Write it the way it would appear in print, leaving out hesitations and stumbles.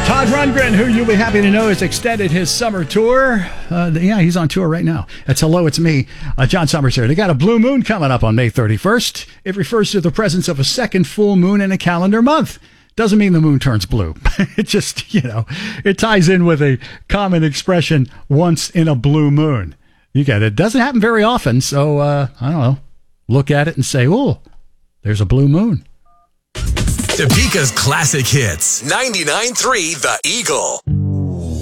Todd Rundgren, who you'll be happy to know has extended his summer tour. He's on tour right now. That's Hello, It's Me. John Summers here. They got a blue moon coming up on May 31st. It refers to the presence of a second full moon in a calendar month. Doesn't mean the moon turns blue. It just, it ties in with a common expression, once in a blue moon. You get it. It doesn't happen very often, so, I don't know. Look at it and say, oh, there's a blue moon. Topeka's classic hits. 99.3 The Eagle.